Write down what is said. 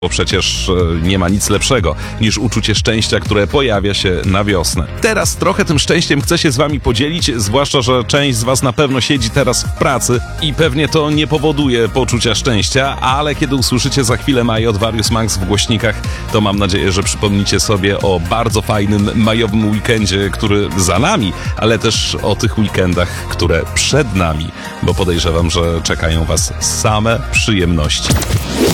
Bo przecież nie ma nic lepszego niż uczucie szczęścia, które pojawia się na wiosnę. Teraz trochę tym szczęściem chcę się z wami podzielić, zwłaszcza, że część z was na pewno siedzi teraz w pracy i pewnie to nie powoduje poczucia szczęścia, ale kiedy usłyszycie za chwilę Maj od Various Max w głośnikach, to mam nadzieję, że przypomnicie sobie o bardzo fajnym majowym weekendzie, który za nami, ale też o tych weekendach, które przed nami, bo podejrzewam, że czekają was same przyjemności.